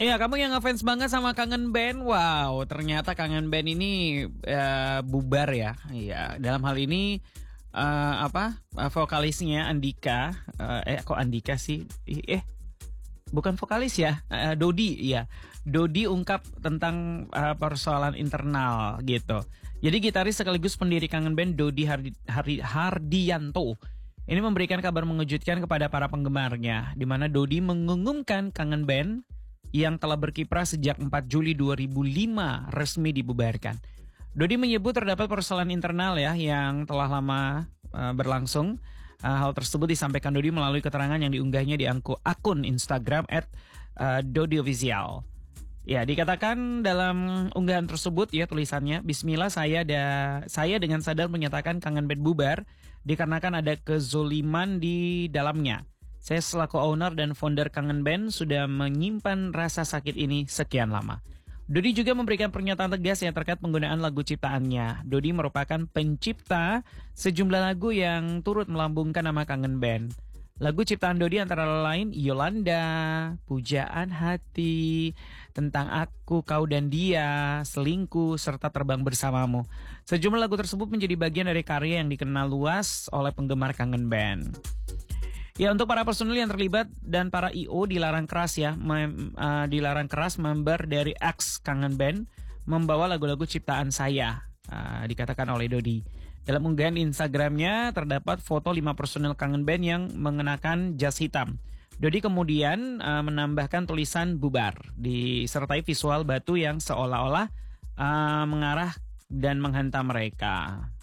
Iya, kamu yang ngefans banget sama Kangen Band. Wow, ternyata Kangen Band ini bubar ya. Iya, dalam hal ini vokalisnya Andika. Kok Andika sih? Bukan vokalis ya, Dodi ya. Dodi ungkap tentang persoalan internal gitu. Jadi gitaris sekaligus pendiri Kangen Band Dodi Hardianto ini memberikan kabar mengejutkan kepada para penggemarnya, di mana Dodi mengumumkan Kangen Band yang telah berkiprah sejak 4 Juli 2005 resmi dibubarkan. Dodi menyebut terdapat persoalan internal ya yang telah lama berlangsung. Hal tersebut disampaikan Dodi melalui keterangan yang diunggahnya di akun Instagram @dodiofficial. Ya, dikatakan dalam unggahan tersebut ya tulisannya, Bismillah saya dengan sadar menyatakan Kangen Band bubar dikarenakan ada kezoliman di dalamnya. Saya selaku owner dan founder Kangen Band sudah menyimpan rasa sakit ini sekian lama. Dodi juga memberikan pernyataan tegas yang terkait penggunaan lagu ciptaannya. Dodi merupakan pencipta sejumlah lagu yang turut melambungkan nama Kangen Band. Lagu ciptaan Dodi antara lain Yolanda, Pujaan Hati, Tentang Aku, Kau dan Dia, Selingkuh, serta Terbang Bersamamu. Sejumlah lagu tersebut menjadi bagian dari karya yang dikenal luas oleh penggemar Kangen Band. Ya, untuk para personil yang terlibat dan para I.O. dilarang keras ya, dilarang keras member dari X Kangen Band membawa lagu-lagu ciptaan saya, dikatakan oleh Dodi. Dalam unggahan Instagramnya terdapat foto 5 personil Kangen Band yang mengenakan jas hitam. Dodi kemudian menambahkan tulisan bubar, disertai visual batu yang seolah-olah mengarah dan menghantam mereka.